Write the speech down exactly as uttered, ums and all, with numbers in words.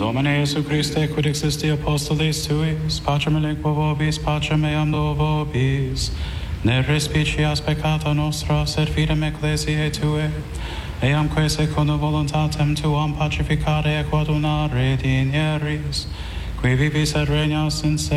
Domine Iesu Christe, quid existi apostolis tuis, pacem elenquo vobis, pacem eam do vobis, ne respicias peccata nostra, sed fidem ecclesiae Tue, eamque secundum voluntatem Tuam pacificare et coadunare dinieris, qui vivis et regnas in se